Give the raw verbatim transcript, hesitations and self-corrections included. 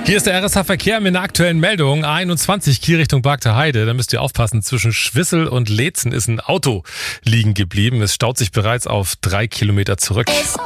Hier ist der R S H-Verkehr mit einer aktuellen Meldung. einundzwanzig Kiel Richtung Bargter Heide. Da müsst ihr aufpassen. Zwischen Schwissel und Leetzen ist ein Auto liegen geblieben. Es staut sich bereits auf drei Kilometer zurück.